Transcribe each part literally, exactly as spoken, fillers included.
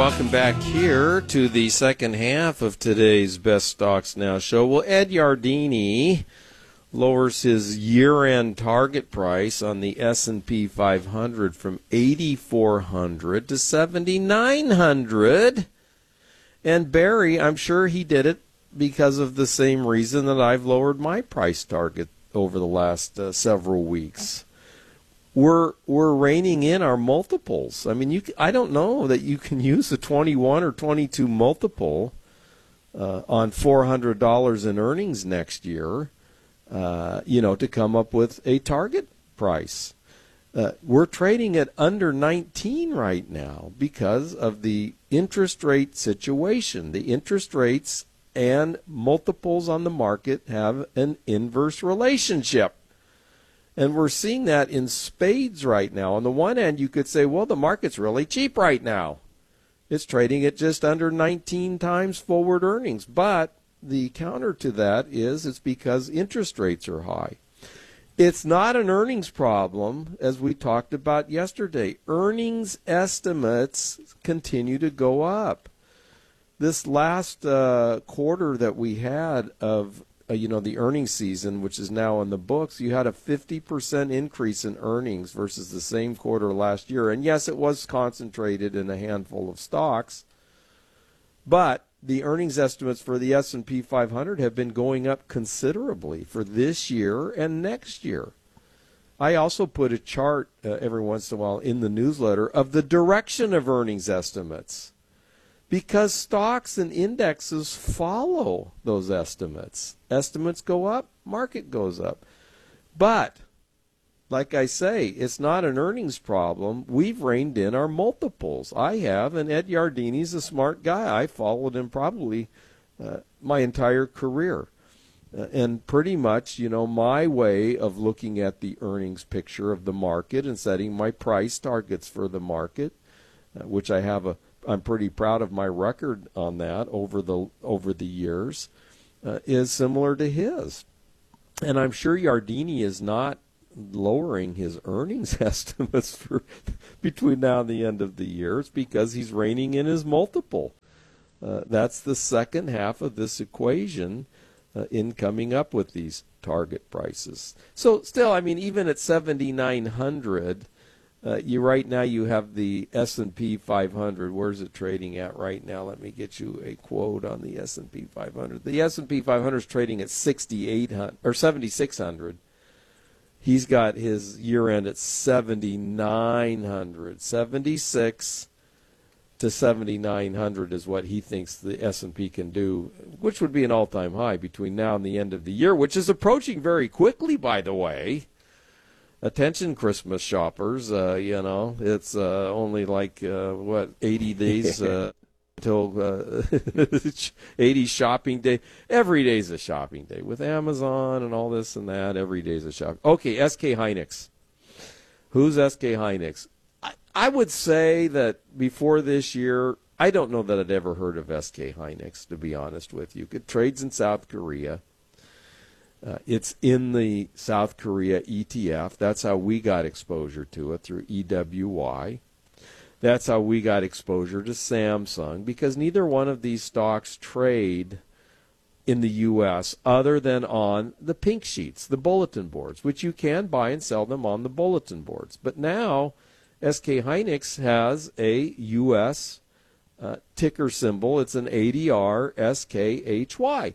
welcome back here to the second half of today's Best Stocks Now show. Well, Ed Yardeni lowers his year-end target price on the S and P five hundred from eighty-four hundred to seventy-nine hundred. And Barry, I'm sure he did it because of the same reason that I've lowered my price target over the last uh, several weeks. We're we're reining in our multiples. I mean, you I don't know that you can use a twenty-one or twenty-two multiple uh, on four hundred dollars in earnings next year, uh, you know, to come up with a target price. Uh, we're trading at under nineteen right now because of the interest rate situation. The interest rates and multiples on the market have an inverse relationship. And we're seeing that in spades right now. On the one hand, you could say, well, the market's really cheap right now. It's trading at just under nineteen times forward earnings. But the counter to that is it's because interest rates are high. It's not an earnings problem, as we talked about yesterday. Earnings estimates continue to go up. This last uh, quarter that we had of Uh, you know, the earnings season, which is now in the books, you had a fifty percent increase in earnings versus the same quarter last year. And yes, it was concentrated in a handful of stocks, but the earnings estimates for the S and P five hundred have been going up considerably for this year and next year. I also put a chart uh, every once in a while in the newsletter of the direction of earnings estimates, because stocks and indexes follow those estimates. Estimates go up, market goes up. But, like I say, it's not an earnings problem. We've reined in our multiples. I have, and Ed Yardeni's a smart guy. I followed him probably uh, my entire career. Uh, and pretty much, you know, my way of looking at the earnings picture of the market and setting my price targets for the market, uh, which I have a I'm pretty proud of my record on that over the over the years, uh, is similar to his. And I'm sure Yardeni is not lowering his earnings estimates for between now and the end of the year. It's because he's reining in his multiple. Uh, that's the second half of this equation uh, in coming up with these target prices. So still, I mean, even at seventy-nine hundred, Uh, you right now you have the S and P five hundred. Where's it trading at right now? Let me get you a quote on the S and P five hundred. The S and P five hundred is trading at sixty-eight hundred or seventy-six hundred. He's got his year end at seventy-nine hundred. seventy-six to seventy-nine hundred is what he thinks the S and P can do, which would be an all-time high between now and the end of the year, which is approaching very quickly, by the way. Attention, Christmas shoppers, uh, you know, it's uh, only like, uh, what, eighty days uh, until uh, eighty shopping day. Every day's a shopping day. With Amazon and all this and that, every day's a shopping. Okay, S K Hynix. Who's S K Hynix? I, I would say that before this year, I don't know that I'd ever heard of S K Hynix, to be honest with you. It trades in South Korea. Uh, it's in the South Korea E T F. That's how we got exposure to it, through E W Y. That's how we got exposure to Samsung, because neither one of these stocks trade in the U S other than on the pink sheets, the bulletin boards, which you can buy and sell them on the bulletin boards. But now S K Hynix has a U S uh, ticker symbol. It's an A D R S K H Y.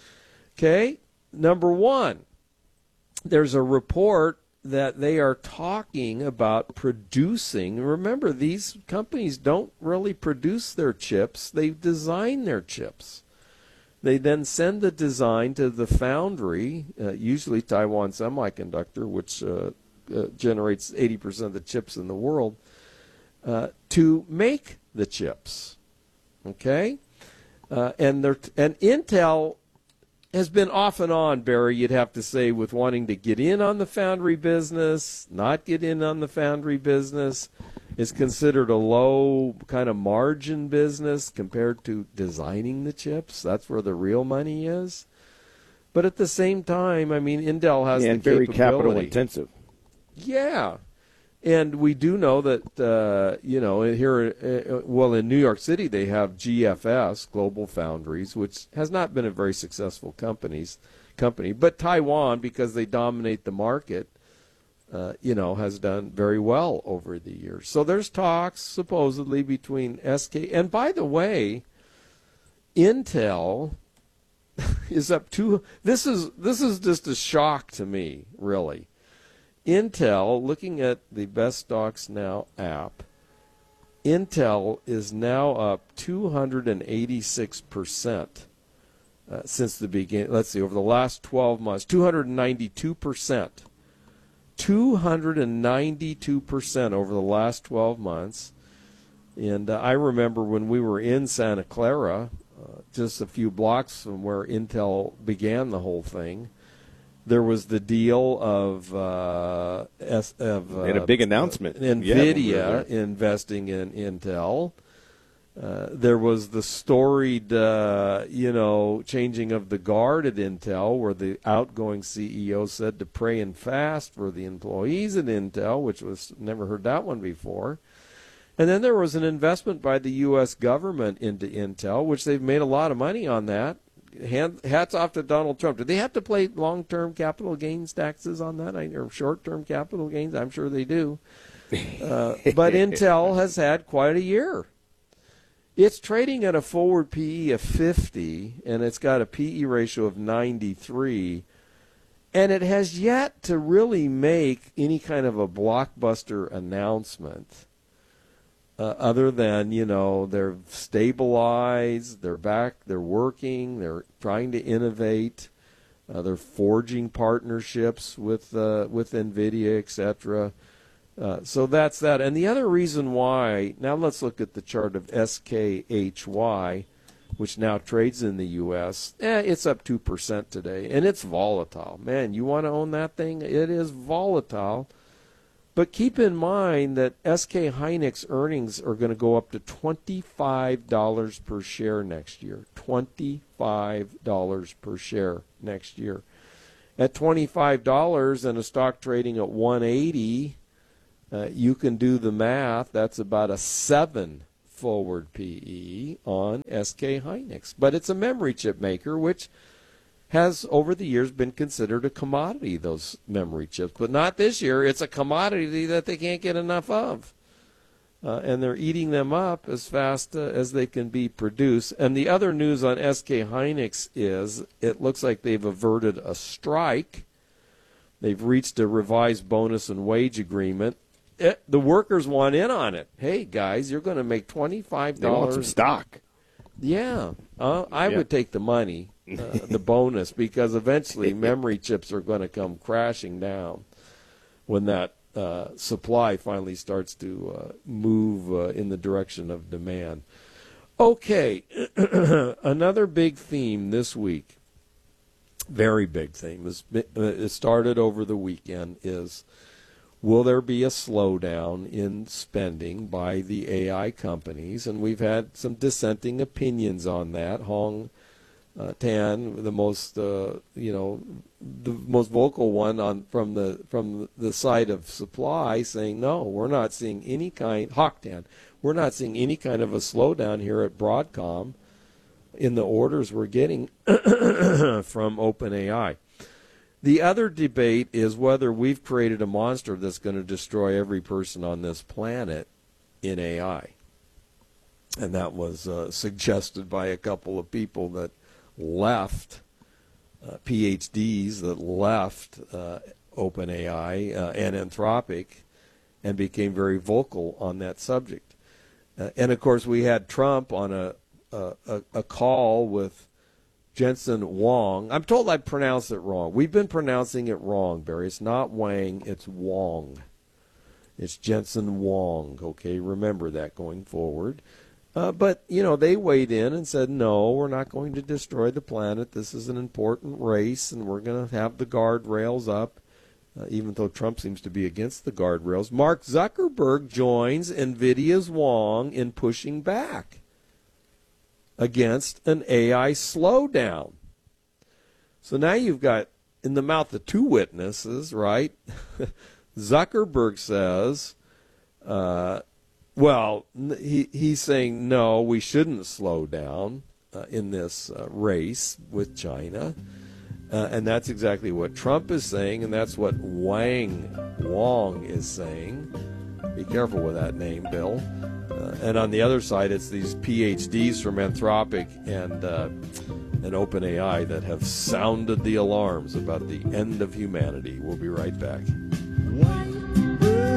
Okay? Number one, there's a report that they are talking about producing. Remember, these companies don't really produce their chips. They design their chips. They then send the design to the foundry, uh, usually Taiwan Semiconductor, which uh, uh, generates eighty percent of the chips in the world, uh, to make the chips. Okay? Uh, and, and Intel has been off and on, Barry, you'd have to say, with wanting to get in on the foundry business, not get in on the foundry business. It's considered a low kind of margin business compared to designing the chips. That's where the real money is. But at the same time, I mean, Intel has yeah, the and very capability. capital intensive. Yeah. And we do know that, uh, you know, here, uh, well, in New York City, they have G F S, Global Foundries, which has not been a very successful companies, company. But Taiwan, because they dominate the market, uh, you know, has done very well over the years. So there's talks, supposedly, between S K. And by the way, Intel is up to, this is, this is just a shock to me, really. Intel, looking at the Best Stocks Now app, Intel is now up two hundred eighty-six percent uh, since the beginning. Let's see, over the last twelve months, two hundred ninety-two percent. two hundred ninety-two percent over the last twelve months. And uh, I remember when we were in Santa Clara, uh, just a few blocks from where Intel began the whole thing, there was the deal of uh, S, of uh, made a big announcement. Uh, NVIDIA yeah, investing in Intel. Uh, there was the storied, uh, you know, changing of the guard at Intel, where the outgoing C E O said to pray and fast for the employees at Intel, which was never heard that one before. And then there was an investment by the U S government into Intel, which they've made a lot of money on that. Hand, hats off to Donald Trump. Do they have to pay long-term capital gains taxes on that, or short-term capital gains? I'm sure they do. Uh, but Intel has had quite a year. It's trading at a forward P E of fifty, and it's got a P E ratio of ninety-three, and it has yet to really make any kind of a blockbuster announcement. Uh, other than, you know, they're stabilized, they're back, they're working, they're trying to innovate, uh, they're forging partnerships with uh, with NVIDIA, et cetera. Uh, so that's that. And the other reason why, now let's look at the chart of S K H Y, which now trades in the U S. Eh, it's up two percent today, and it's volatile. Man, you want to own that thing? It is volatile. But keep in mind that S K Hynix earnings are going to go up to twenty-five dollars per share next year. twenty-five dollars per share next year. At twenty-five dollars and a stock trading at one eighty, uh, you can do the math. That's about a seven forward P E on S K Hynix. But it's a memory chip maker, which has over the years been considered a commodity, those memory chips. But not this year. It's a commodity that they can't get enough of. Uh, and they're eating them up as fast uh, as they can be produced. And the other news on S K Hynix is it looks like they've averted a strike. They've reached a revised bonus and wage agreement. It, the workers want in on it. Hey, guys, you're going to make twenty-five dollars. They want some stock. Yeah, uh, I yeah. would take the money. Uh, the bonus, because eventually memory chips are going to come crashing down when that uh, supply finally starts to uh, move uh, in the direction of demand. Okay, another big theme this week, very big theme, is, it started over the weekend, is will there be a slowdown in spending by the A I companies? And we've had some dissenting opinions on that. Hong Uh, Tan, the most, uh, you know, the most vocal one on from the from the side of supply, saying no, we're not seeing any kind. Hock Tan, we're not seeing any kind of a slowdown here at Broadcom in the orders we're getting from OpenAI. The other debate is whether we've created a monster that's going to destroy every person on this planet in A I, and that was uh, suggested by a couple of people that left, uh, P H Ds that left uh, OpenAI uh, and Anthropic and became very vocal on that subject. Uh, and, of course, we had Trump on a, a, a call with Jensen Huang. I'm told I pronounced it wrong. We've been pronouncing it wrong, Barry. It's not Wang, it's Wong. It's Jensen Huang, okay? Remember that going forward. Uh, but, you know, they weighed in and said, no, we're not going to destroy the planet. This is an important race, and we're going to have the guardrails up, uh, even though Trump seems to be against the guardrails. Mark Zuckerberg joins NVIDIA's Wang in pushing back against an A I slowdown. So now you've got, in the mouth of two witnesses, right? Zuckerberg says Uh, well, he, he's saying, no, we shouldn't slow down uh, in this uh, race with China. Uh, and that's exactly what Trump is saying, and that's what Wang Wong is saying. Be careful with that name, Bill. Uh, and on the other side, it's these P H Ds from Anthropic and uh, and OpenAI that have sounded the alarms about the end of humanity. We'll be right back. White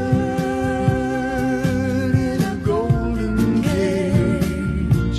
bird in a golden cage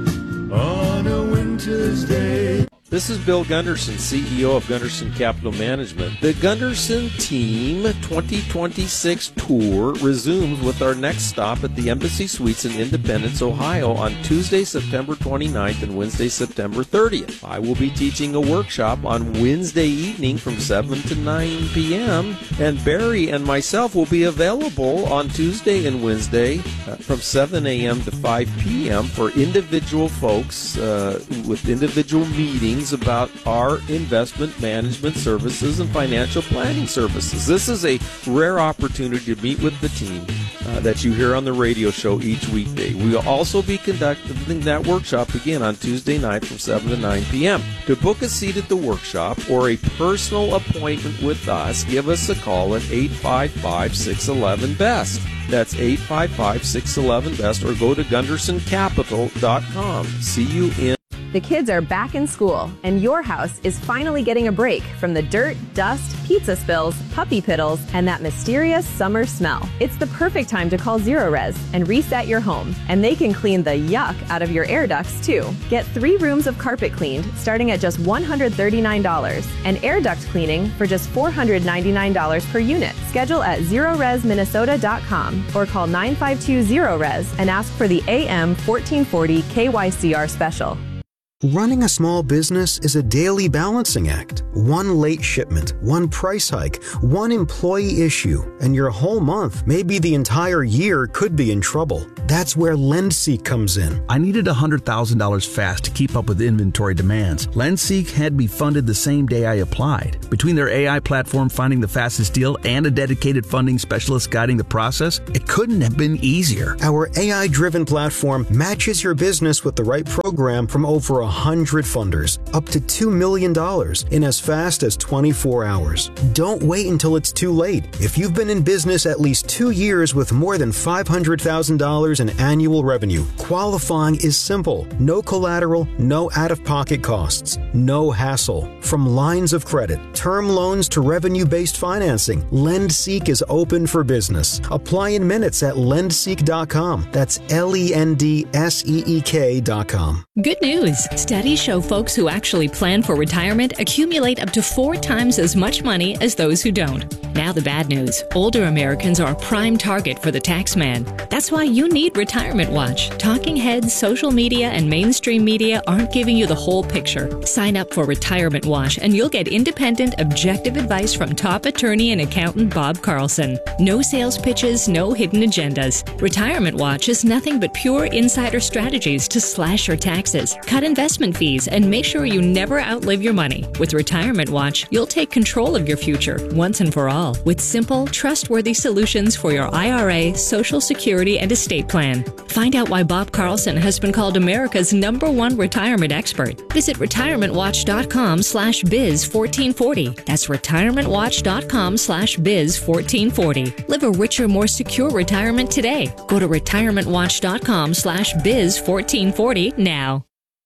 on a winter's day. This is Bill Gunderson, C E O of Gunderson Capital Management. The Gunderson Team twenty twenty-six tour resumes with our next stop at the Embassy Suites in Independence, Ohio on Tuesday, September twenty-ninth and Wednesday, September thirtieth. I will be teaching a workshop on Wednesday evening from seven to nine p.m. and Barry and myself will be available on Tuesday and Wednesday uh, from seven a.m. to five p.m. for individual folks uh, with individual meetings about our investment management services and financial planning services. This is a rare opportunity to meet with the team uh, that you hear on the radio show each weekday. We will also be conducting that workshop again on Tuesday night from seven to nine p.m. To book a seat at the workshop or a personal appointment with us, give us a call at eight five five, six one one, B E S T. That's eight five five, six one one, B E S T or go to gunderson capital dot com. See you in The kids are back in school, and your house is finally getting a break from the dirt, dust, pizza spills, puppy piddles, and that mysterious summer smell. It's the perfect time to call Zerorez and reset your home, and they can clean the yuck out of your air ducts, too. Get three rooms of carpet cleaned starting at just one hundred thirty-nine dollars, and air duct cleaning for just four hundred ninety-nine dollars per unit. Schedule at zerorez minnesota dot com or call nine five two Zerorez and ask for the A M fourteen forty K Y C R special. Running a small business is a daily balancing act. One late shipment, one price hike, one employee issue, and your whole month, maybe the entire year, could be in trouble. That's where LendSeek comes in. I needed one hundred thousand dollars fast to keep up with inventory demands. LendSeek had me funded the same day I applied. Between their A I platform finding the fastest deal and a dedicated funding specialist guiding the process, it couldn't have been easier. Our A I-driven platform matches your business with the right program from over one hundred funders, up to two million dollars in as fast as twenty-four hours. Don't wait until it's too late. If you've been in business at least two years with more than five hundred thousand dollars in annual revenue, qualifying is simple. No collateral, no out-of-pocket costs, no hassle. From lines of credit, term loans to revenue-based financing, LendSeek is open for business. Apply in minutes at lendseek dot com. That's L E N D S E E K dot com. Good news. Studies show folks who actually plan for retirement accumulate up to four times as much money as those who don't. Now the bad news. Older Americans are a prime target for the tax man. That's why you need Retirement Watch. Talking heads, social media, and mainstream media aren't giving you the whole picture. Sign up for Retirement Watch and you'll get independent, objective advice from top attorney and accountant Bob Carlson. No sales pitches, no hidden agendas. Retirement Watch is nothing but pure insider strategies to slash your taxes, cut investment fees, and make sure you never outlive your money. With Retirement Watch, you'll take control of your future once and for all with simple, trustworthy solutions for your I R A, Social Security, and estate plan. Find out why Bob Carlson has been called America's number one retirement expert. Visit retirement watch dot com slash biz fourteen forty. That's retirement watch dot com slash biz fourteen forty. Live a richer, more secure retirement today. Go to retirement watch dot com slash biz fourteen forty now.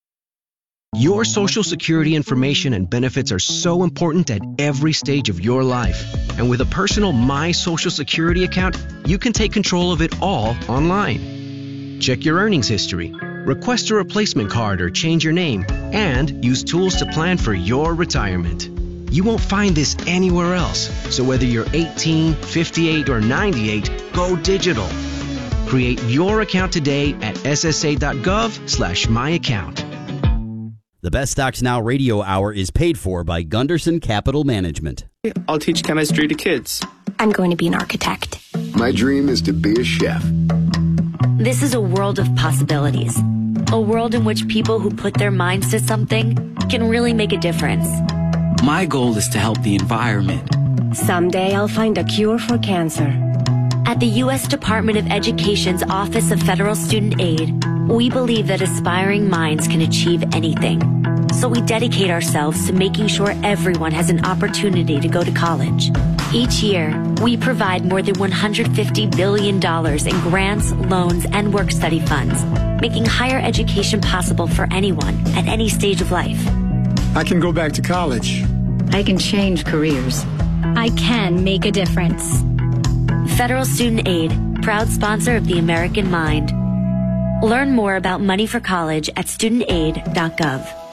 Your Social Security information and benefits are so important at every stage of your life. And with a personal My Social Security account, you can take control of it all online. Check your earnings history, request a replacement card or change your name, and use tools to plan for your retirement. You won't find this anywhere else. So whether you're eighteen, fifty-eight, or ninety-eight, go digital. Create your account today at s s a dot gov slash my account. The Best Stocks Now radio hour is paid for by Gunderson Capital Management. I'll teach chemistry to kids. I'm going to be an architect. My dream is to be a chef. This is a world of possibilities. A world in which people who put their minds to something can really make a difference. My goal is to help the environment. Someday I'll find a cure for cancer. At At the U S Department of Education's Office of Federal Student Aid, we believe that aspiring minds can achieve anything. So we dedicate ourselves to making sure everyone has an opportunity to go to college. Each year, we provide more than one hundred fifty billion dollars in grants, loans, and work-study funds, making higher education possible for anyone at any stage of life. I can go back to college. I can change careers. I can make a difference. Federal Student Aid, proud sponsor of the American Mind. Learn more about money for college at student aid dot gov.